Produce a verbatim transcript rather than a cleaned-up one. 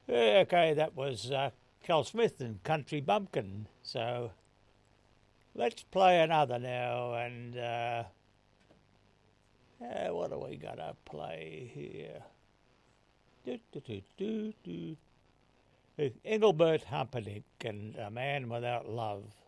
Yeah, okay, that was uh, Cal Smith and Country Bumpkin. So let's play another now. And uh, uh, what are we going to play here? Do, do, do, do, do. Engelbert Humperdinck and A Man Without Love.